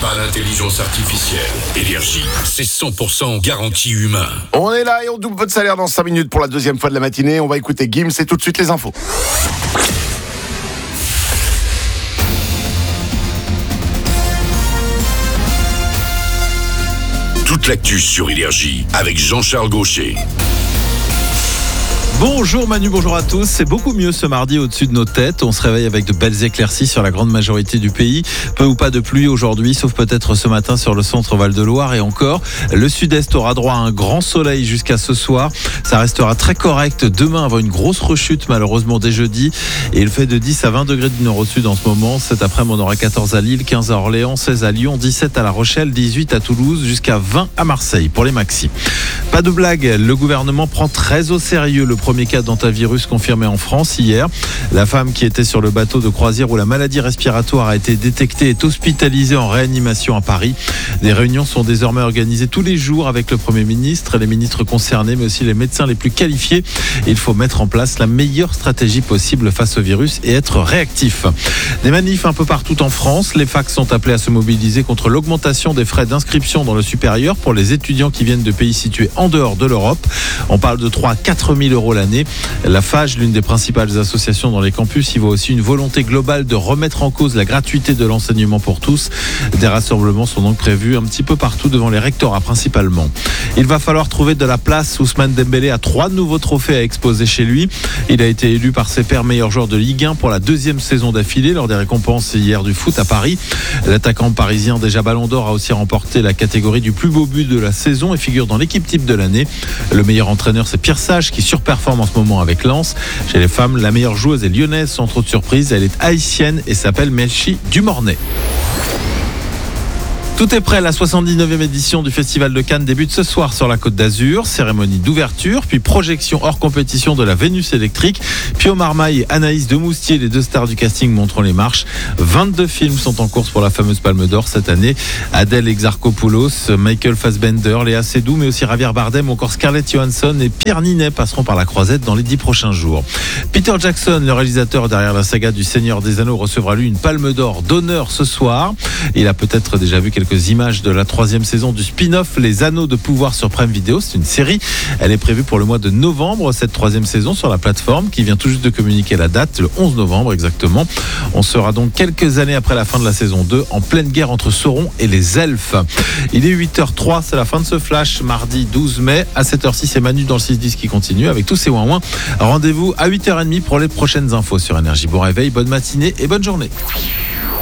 pas l'intelligence artificielle. Énergie, c'est 100% garantie humain. On est là et on double votre salaire dans 5 minutes pour la deuxième fois de la matinée. On va écouter Gims et tout de suite les infos. Toute l'actu sur Énergie avec Jean-Charles Gaucher. Bonjour Manu, bonjour à tous. C'est beaucoup mieux ce mardi au-dessus de nos têtes. On se réveille avec de belles éclaircies sur la grande majorité du pays. Peu ou pas de pluie aujourd'hui, sauf peut-être ce matin sur le centre Val-de-Loire. Et encore, le sud-est aura droit à un grand soleil jusqu'à ce soir. Ça restera très correct demain avant une grosse rechute malheureusement dès jeudi. Et il fait de 10 à 20 degrés du nord au sud en ce moment. Cet après-midi, on aura 14 à Lille, 15 à Orléans, 16 à Lyon, 17 à La Rochelle, 18 à Toulouse, jusqu'à 20 à Marseille pour les maxis. Pas de blague, le gouvernement prend très au sérieux le premier cas d'hantavirus confirmé en France hier. La femme qui était sur le bateau de croisière où la maladie respiratoire a été détectée est hospitalisée en réanimation à Paris. Des réunions sont désormais organisées tous les jours avec le Premier ministre, les ministres concernés, mais aussi les médecins les plus qualifiés. Il faut mettre en place la meilleure stratégie possible face au virus et être réactif. Des manifs un peu partout en France. Les facs sont appelés à se mobiliser contre l'augmentation des frais d'inscription dans le supérieur pour les étudiants qui viennent de pays situés en dehors de l'Europe. On parle de 3 à 4 000 euros l'année. La FAGE, l'une des principales associations dans les campus, y voit aussi une volonté globale de remettre en cause la gratuité de l'enseignement pour tous. Des rassemblements sont donc prévus un petit peu partout devant les rectorats principalement. Il va falloir trouver de la place. Ousmane Dembélé a 3 nouveaux trophées à exposer chez lui. Il a été élu par ses pairs meilleur joueur de Ligue 1 pour la 2e saison d'affilée lors des récompenses hier du foot à Paris. L'attaquant parisien déjà Ballon d'Or a aussi remporté la catégorie du plus beau but de la saison et figure dans l'équipe type de l'année. Le meilleur entraîneur, c'est Pierre Sage qui surperforme en ce moment avec Lens. Chez les femmes, la meilleure joueuse est lyonnaise sans trop de surprise. Elle est haïtienne et s'appelle Melchi Dumornay. Tout est prêt, la 79e édition du Festival de Cannes débute ce soir sur la Côte d'Azur. Cérémonie d'ouverture, puis projection hors compétition de la Vénus électrique. Pio Marmaille et Anaïs Demoustier, les 2 stars du casting, monteront les marches. 22 films sont en course pour la fameuse Palme d'Or cette année. Adèle Exarchopoulos, Michael Fassbender, Léa Seydoux, mais aussi Javier Bardem, encore Scarlett Johansson et Pierre Ninet passeront par la croisette dans les 10 prochains jours. Peter Jackson, le réalisateur derrière la saga du Seigneur des Anneaux, recevra lui une Palme d'Or d'honneur ce soir. Il a peut-être déjà vu quelques images de la 3e saison du spin-off Les Anneaux de Pouvoir sur Prime Video. C'est une série. Elle est prévue pour le mois de novembre, cette 3e saison sur la plateforme qui vient tout juste de communiquer la date, le 11 novembre exactement. On sera donc quelques années après la fin de la saison 2 en pleine guerre entre Sauron et les elfes. Il est 8h03, c'est la fin de ce flash, mardi 12 mai. À 7h06, c'est Manu dans le 6-10 qui continue avec tous ces ouin-ouin. Rendez-vous à 8h30 pour les prochaines infos sur Énergie. Bon réveil, bonne matinée et bonne journée.